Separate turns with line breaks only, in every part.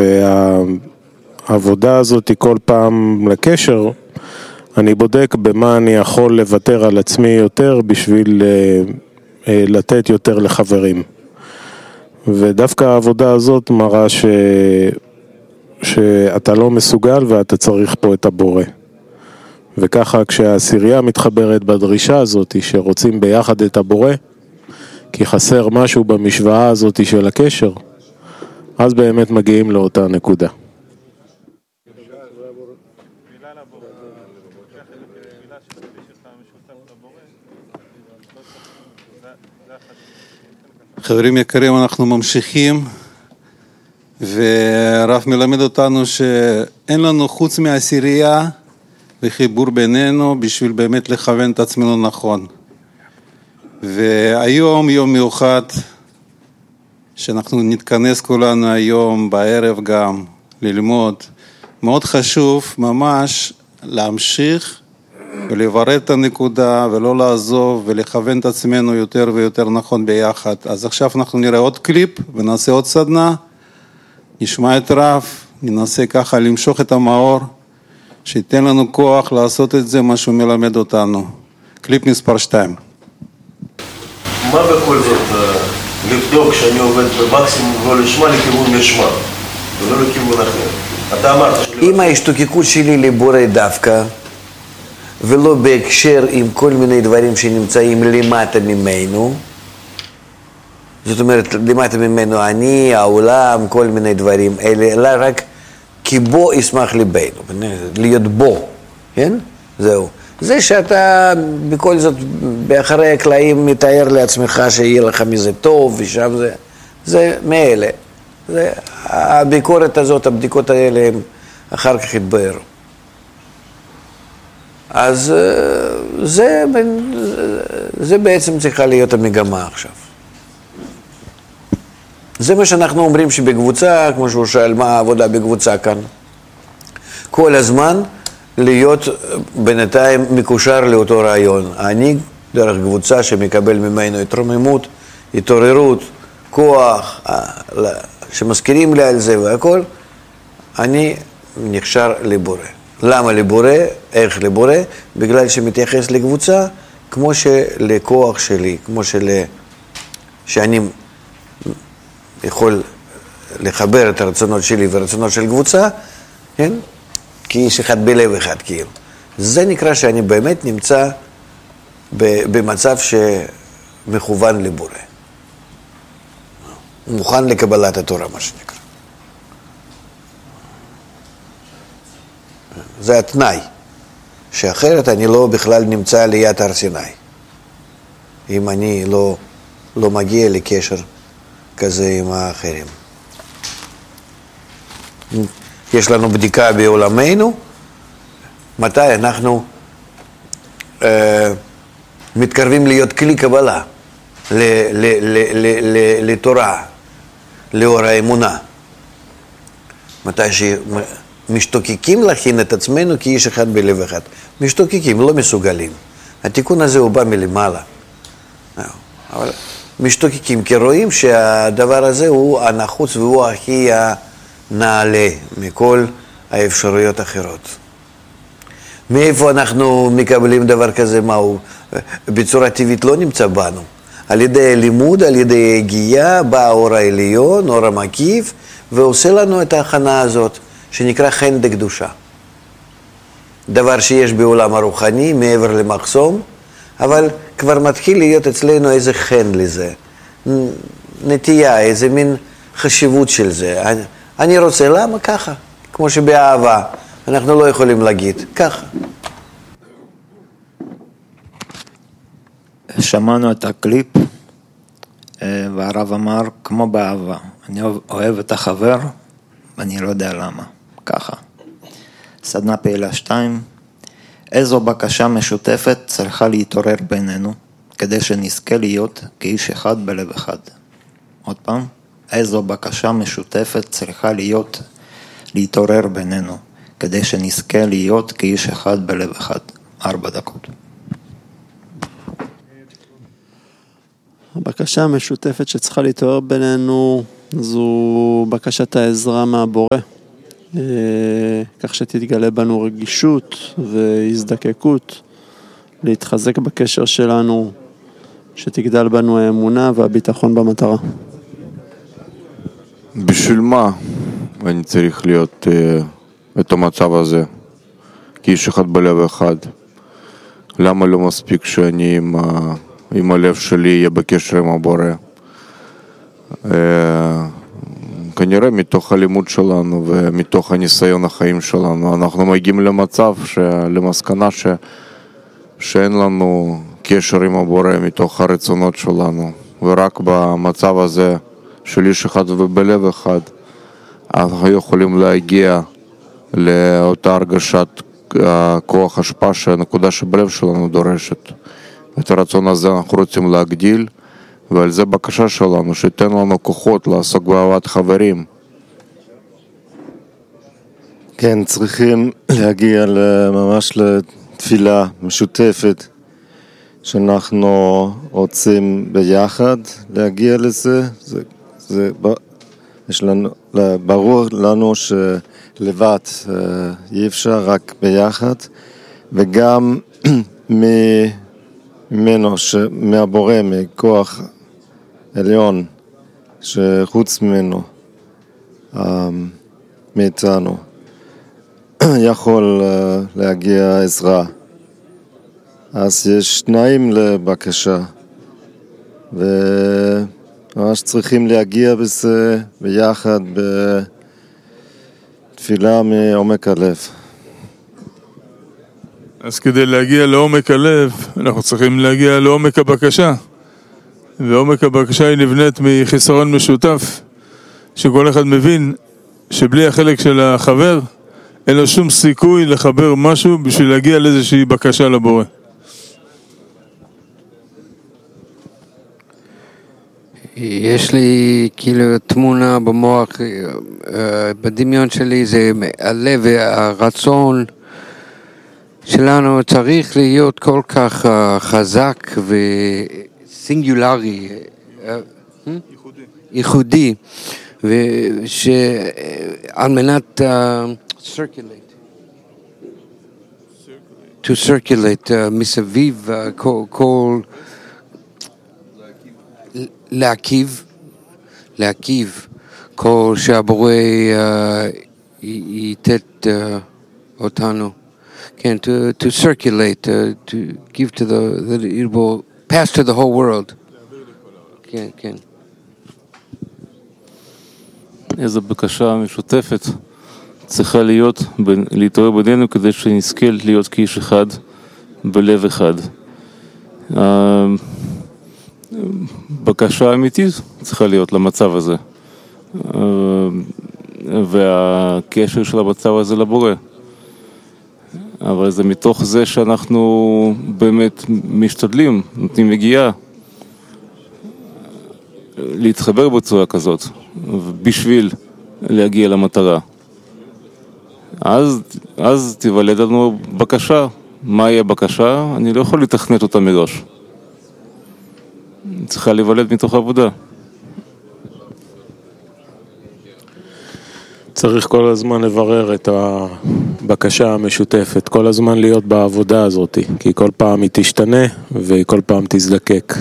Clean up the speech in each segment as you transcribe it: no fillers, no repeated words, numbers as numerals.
והעבודה הזאת היא כל פעם לקשר, אני בודק במה אני יכול לוותר על עצמי יותר בשביל לתת יותר לחברים. ודווקא העבודה הזאת מראה שאתה לא מסוגל ואתה צריך פה את הבורא. וככה כשהעשירייה מתחברת בדרישה הזאת שרוצים ביחד את הבורא, כי חסר משהו במשוואה הזאת של הקשר, אז באמת מגיעים לאותה נקודה.
חברים יקרים, אנחנו ממשיכים, והרב מלמד אותנו שאין לנו חוץ מהעשירייה וחיבור בינינו בשביל באמת לכוון את עצמנו נכון. והיום יום מיוחד שאנחנו נתכנס כולנו היום בערב גם ללמוד. מאוד חשוב ממש להמשיך ולברר את הנקודה ולא לעזוב ולכוון את עצמנו יותר ויותר נכון ביחד. אז עכשיו אנחנו נראה עוד קליפ ונעשה עוד סדנה, נשמע את רב, ננסה ככה למשוך את המאור, שייתן לנו כוח לעשות את זה מה שהוא מלמד אותנו. קליפ מספר 2.
מה בכל זאת לבדוק שאני עובד במקסימום לא לשמה לכיוון משמה ולא לכיוון אחר? אתה אמרת
אם ההשתוקקות שלי לבורא דווקא ולא בהקשר עם כל מיני דברים שנמצאים למטה ממנו, זאת אומרת למטה ממנו אני, העולם, כל מיני דברים אלה, אלא רק כי בו ישמח ליבנו, להיות בו, כן? זהו. זה שאתה בכל זאת באחרי הקלעים מתאר לעצמך שיהיה לך מזה טוב ושם זה מאלה. הביקורת הזאת, הבדיקות האלה הם אחר כך התבהרו. אז זה בעצם צריכה להיות המגמה עכשיו. זה מה שאנחנו אומרים שבקבוצה, כמו שהוא שאל מה העבודה בקבוצה כאן, כל הזמן להיות בינתיים מקושר לאותו רעיון. אני דרך קבוצה שמקבל ממנו התרוממות, התעוררות, כוח, שמזכירים לי על זה והכל, אני נקשר לבורא. למה לבורא? איך לבורא? בגלל שמתייחס לקבוצה כמו שלכוח שלי, כמו שאני יכול לחבר את הרצונות שלי ורצונות של קבוצה, כן? כאיש אחד בלב אחד כאילו. זה נקרא שאני באמת נמצא במצב שמכוון לבורא. מוכן לקבלת התורה, מה שנקרא. זה התנאי, שאחרת אני לא בכלל נמצא ליד הר סיני. אם אני לא מגיע לקשר כזה עם האחרים. יש לנו בדיקה בעולמנו, מתי אנחנו מתקרבים להיות כלי קבלה לתורה, לאור האמונה. מתי שמשתוקקים להכין את עצמנו כאיש אחד בלב אחד. משתוקקים, לא מסוגלים. התיקון הזה הוא בא מלמעלה. אבל משתוקקים, כי רואים שהדבר הזה הוא הנחוץ והוא הכי נעלה מכל האפשרויות האחרות. מאיפה אנחנו מקבלים דבר כזה? מהו? בצורה טבעית לא נמצא בנו. על ידי לימוד, על ידי הגיעה, בא האור העליון, אור המקיף, ועושה לנו את ההכנה הזאת, שנקרא חן דקדושה. דבר שיש בעולם הרוחני, מעבר למחסום, אבל כבר מתחיל להיות אצלנו איזה חן לזה. נטייה, איזה מין חשיבות של זה. אני רוצה, למה? ככה. כמו שבאהבה, אנחנו לא יכולים להגיד, ככה.
שמענו את הקליפ, והרב אמר, כמו באהבה, אני אוהב את החבר, ואני לא יודע למה, ככה. סדנה פעילה 2, איזו בקשה משותפת צריכה להתעורר בינינו, כדי שנזכה להיות כאיש אחד בלב אחד. עוד פעם, איזו בקשה משותפת צריכה להתעורר בינינו, כדי שנזכה להיות כאיש אחד בלב אחד. 4 דקות.
הבקשה המשותפת שצריכה להתעורר בינינו זו בקשת העזרה מהבורא, כך שתתגלה בנו רגישות והזדקקות, להתחזק בקשר שלנו, שתגדל בנו האמונה והביטחון במטרה.
בשביל מה אני צריך להיות את המצב הזה? כאיש אחד בלב אחד. למה לא מספיק שאני עם הלב שלי אהיה בקשר עם הבורא? כנראה מתוך הלימוד שלנו ומתוך הניסיון החיים שלנו אנחנו מגיעים למצב, למסקנה שאין לנו קשר עם הבורא מתוך הרצונות שלנו, ורק במצב הזה של איש אחד ובלב אחד אנחנו יכולים להגיע לאותה הרגשת כוח השפעה שהנקודה שבלב שלנו דורשת. את הרצון הזה אנחנו רוצים להגדיל, ועל זה בקשה שלנו, שתן לנו כוחות לעסוק באהבת חברים.
כן, צריכים להגיע ממש לתפילה משותפת, שאנחנו רוצים ביחד להגיע לזה. יש לנו, ברור לנו שלבד אי אפשר, רק ביחד, וגם ממנו, מהבורא, מכוח עליון, שחוץ ממנו, מאיתנו, יכול להגיע עזרה. אז יש תנאים לבקשה, וממש צריכים להגיע בזה ביחד בתפילה מעומק הלב.
אז כדי להגיע לעומק הלב, אנחנו צריכים להגיע לעומק הבקשה. ועומק הבקשה היא נבנית מחיסרון משותף, שכל אחד מבין שבלי החלק של החבר, אין לו שום סיכוי לחבר משהו בשביל להגיע לאיזושהי בקשה לבורא.
יש לי כאילו תמונה במוח, בדמיון שלי זה הלב והרצון שלנו צריך להיות כל כך חזק וסינגולרי, ייחודי, ושעל מנת to circulate מסביב כל להקיב כל שהבורא ייתת אותנו. Can to circulate, to give to that it will pass to the whole world. כן.
איזו בקשה משותפת צריכה להתעורר בינינו כדי שנזכה להיות כאיש אחד בלב אחד. בקשה אמיתית צריכה להיות למצב הזה, והקשר של המצב הזה לבורא. אבל זה מתוך זה שאנחנו באמת משתדלים, נותנים מגיעה להתחבר בצורה כזאת, בשביל להגיע למטרה. אז תיוולד לנו בקשה. מה יהיה בקשה? אני לא יכול לתכנת אותה מראש. צריכה להיוולד מתוך עבודה.
צריך כל הזמן לברר את הבקשה המשותפת, כל הזמן להיות בעבודה הזאת, כי כל פעם היא תשתנה וכל פעם תזדקק.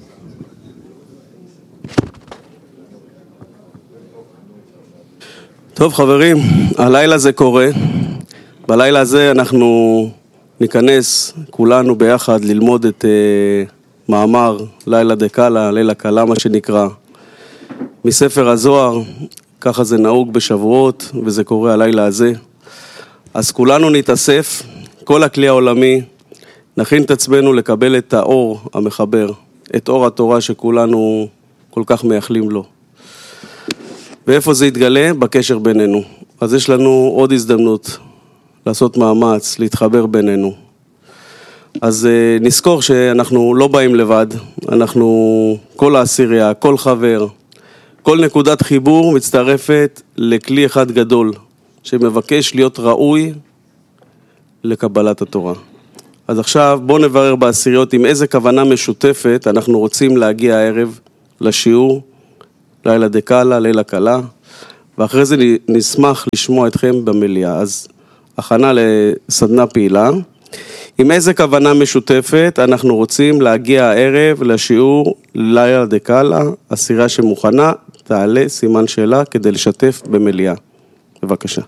טוב חברים, הלילה זה קורה. בלילה הזה אנחנו ניכנס כולנו ביחד ללמוד את מאמר לילה דקלה, לילה קלה מה שנקרא, מספר הזוהר. ככה זה נהוג בשבועות, וזה קורה הלילה הזה. אז כולנו נתאסף, כל הכלי העולמי, נכין את עצמנו לקבל את האור המחבר, את אור התורה שכולנו כל כך מייחלים לו. ואיפה זה יתגלה? בקשר בינינו. אז יש לנו עוד הזדמנות לעשות מאמץ, להתחבר בינינו. אז נזכור שאנחנו לא באים לבד, אנחנו, כל העשירייה, כל חבר, כל נקודת חיבור מצטרפת לכלי אחד גדול, שמבקש להיות ראוי לקבלת התורה. אז עכשיו בואו נברר בעשיריות עם איזה כוונה משותפת אנחנו רוצים להגיע הערב לשיעור לילה דקלה, לילה קלה, ואחרי זה נשמח לשמוע אתכם במליאה. אז הכנה לסדנה פעילה. עם איזה כוונה משותפת אנחנו רוצים להגיע הערב לשיעור לילה דקלה, הסירה שמוכנה, תעלה סימן שאלה כדי לשתף במליאה. בבקשה.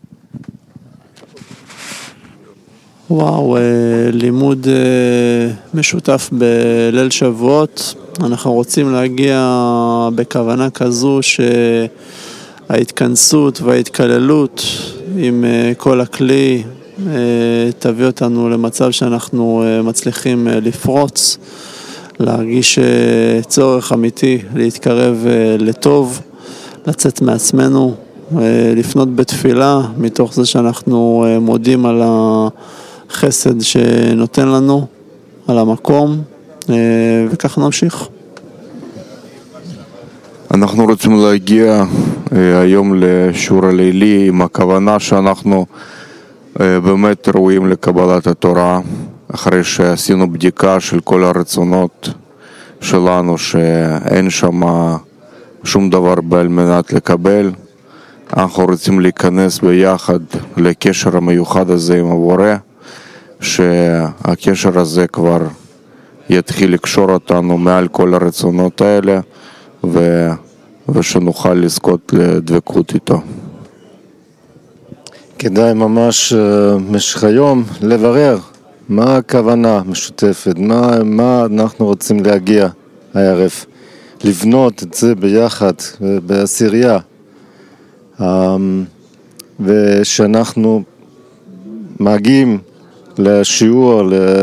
וואו, לימוד משותף בליל שבועות. אנחנו רוצים להגיע בכוונה כזו שההתכנסות וההתכללות עם כל הכלי תביא אותנו למצב שאנחנו מצליחים לפרוץ, להרגיש צורך אמיתי להתקרב לטוב, לצאת מעצמנו, לפנות בתפילה מתוך זה שאנחנו מודים על החסד שנותן לנו, על המקום, וכך נמשיך.
אנחנו רוצים להגיע היום לשיעור הלילי עם הכוונה שאנחנו באמת ראויים לקבלת התורה, אחרי שעשינו בדיקה של כל הרצונות שלנו שאין שם שום דבר על מנת לקבל. אנחנו רוצים להיכנס ביחד לקשר המיוחד הזה עם הבורא, שהקשר הזה כבר יתחיל לקשור אותנו מעל כל הרצונות האלה, ושנוכל לזכות לדבקות איתו.
כדאי ממש במשך היום לברר מה הכוונה משותפת, מה אנחנו רוצים להגיע הערב, לבנות את זה ביחד בעשירייה, ושאנחנו מגיעים לשיעור,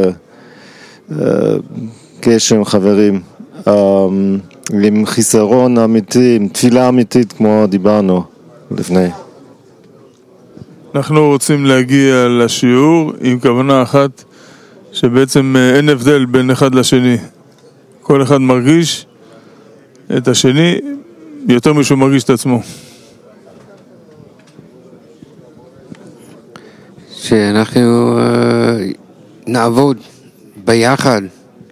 לקשר עם חברים, עם חיסרון אמיתי, עם תפילה אמיתית כמו דיברנו לפני.
אנחנו רוצים להגיע לשיעור עם כוונה אחת, שבעצם אין הבדל בין אחד לשני. כל אחד מרגיש את השני יותר משהו מרגיש את עצמו.
שאנחנו נעבוד ביחד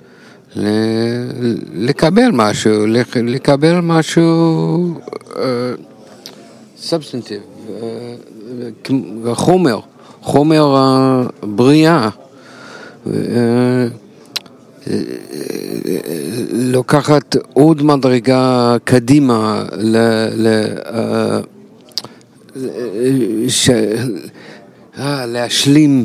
לקבל משהו סובסטנטיב, חומר הבריאה, לוקחת עוד מדרגה קדימה להשלים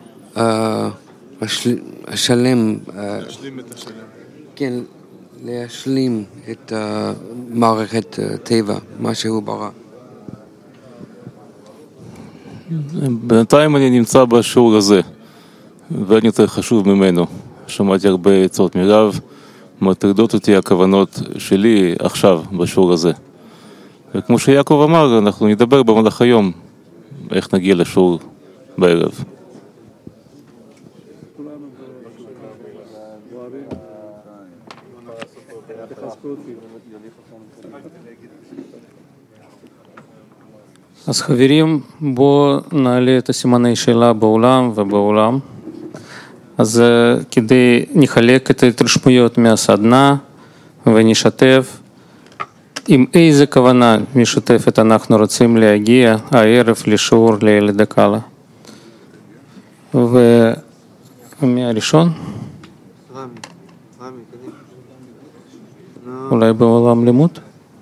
השלם, כן, להשלים את מערכת טבע, מה שהוא ברא.
בינתיים אני נמצא בשיעור הזה, ואני יותר חשוב ממנו. שמעתי הרבה עצות מרב, מטרידות אותי הכוונות שלי עכשיו בשיעור הזה. וכמו שיעקב אמר, אנחנו נדבר במהלך היום, איך נגיע לשיעור בערב.
אז חברים, בואו נעלה את הסימני שאלה בעולם ובעולם. אז כדי נחלק את ההתרשמויות מהסדנה ונשתף עם איזה כוונה משותפת אנחנו רוצים להגיע הערב לשיעור לילה דקלה. ומי הראשון? אולי בעולם לימוד?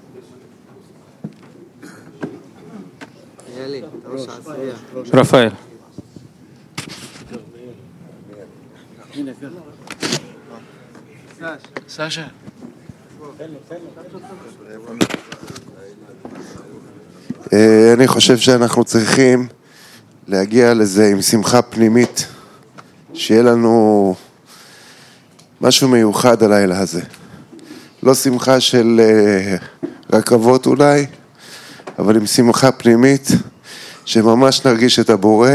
רפאל.
סשה. אני חושב שאנחנו צריכים להגיע לזה עם שמחה פנימית, שיהיה לנו משהו מיוחד הלילה הזה. לא שמחה של רכבות אולי, אבל עם שמחה פנימית, שממש נרגיש את הבורא,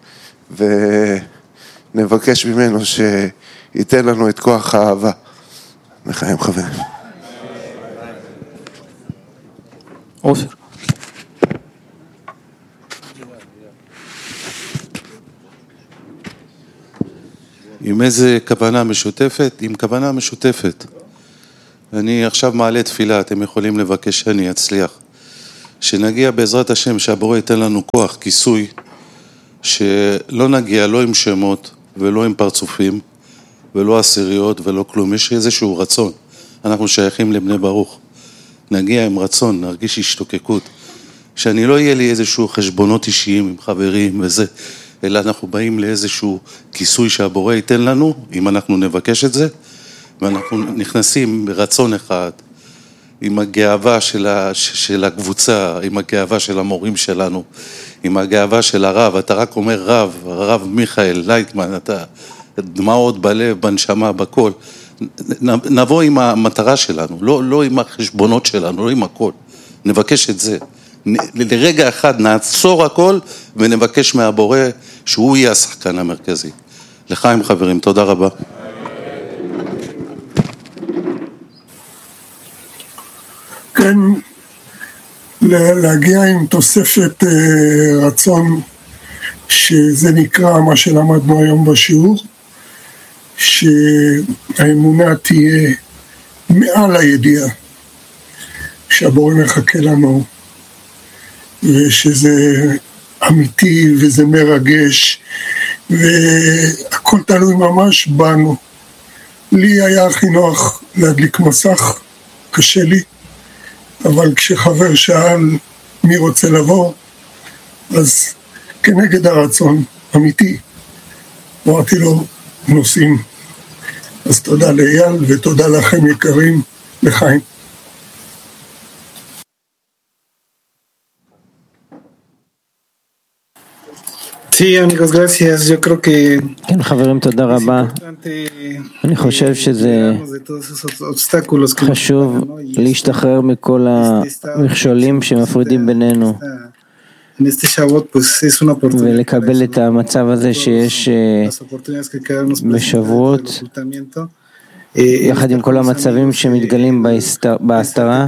ונבקש ממנו שייתן לנו את כוח האהבה. לחיים חברים.
עופר.
עם איזה כוונה משותפת? עם כוונה משותפת. אני עכשיו מעלה תפילה, אתם יכולים לבקש שאני אצליח. שנגיע בעזרת השם, שהבורא ייתן לנו כוח, כיסוי, שלא נגיע לא עם שמות ולא עם פרצופים ולא עשיריות ולא כלום. יש איזשהו רצון. אנחנו שייכים לבני ברוך. נגיע עם רצון, נרגיש השתוקקות. שאני לא יהיה לי איזשהו חשבונות אישיים עם חברים וזה, אלא אנחנו באים לאיזשהו כיסוי שהבורא ייתן לנו, אם אנחנו נבקש את זה, ואנחנו נכנסים ברצון אחד, עם הגאווה של הקבוצה, עם הגאווה של המורים שלנו, עם הגאווה של הרב. אתה רק אומר הרב מיכאל לייטמן, אתה דמעות בלב, בנשמה, בכל. נבוא עם המטרה שלנו, לא עם החשבונות שלנו, לא עם הכל. נבקש את זה. לרגע אחד נעצור הכל ונבקש מהבורא שהוא יהיה השחקן המרכזי. לחיים חברים, תודה רבה.
כן, להגיע עם תוספת רצון, שזה נקרא מה שלמדנו היום בשיעור, שהאמונה תהיה מעל הידיעה, שהבורא מחכה לנו, ושזה אמיתי וזה מרגש, והכל תלוי ממש בנו. לי היה הכי נוח להדליק מסך, קשה לי, אבל כשחבר שאל מי רוצה לבוא, אז כנגד הרצון, אמיתי, אמרתי לו, נוסעים. אז תודה לאייל ותודה לכם יקרים, לחיים.
Sí, amigos, gracias. Yo creo que...
כן, חברים, תודה רבה. אני חושב שזה חשוב להשתחרר מכל המכשולים שמפרידים בינינו ולקבל את המצב הזה שיש בשבועות יחד עם כל המצבים שמתגלים בהסתרה,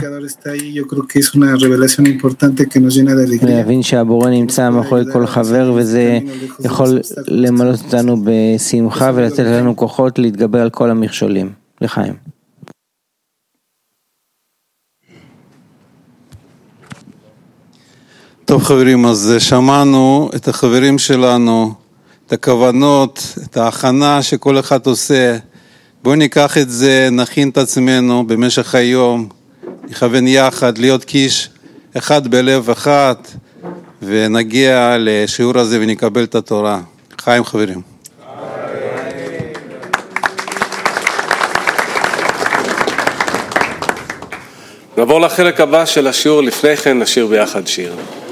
להבין שהבורא נמצא מאחורי כל חבר, וזה יכול למלות אותנו בשמחה ולתת לנו כוחות להתגבר על כל המכשולים. לחיים.
טוב חברים, אז שמענו את החברים שלנו, את הכוונות, את ההכנה שכל אחד עושה. בואו ניקח את זה, נכין את עצמנו במשך היום, נכוון יחד, להיות קיש אחד בלב אחד, ונגיע לשיעור הזה ונקבל את התורה. חיים חברים.
נעבור לחלק הבא של השיעור, לפני כן נשיר ביחד שיר.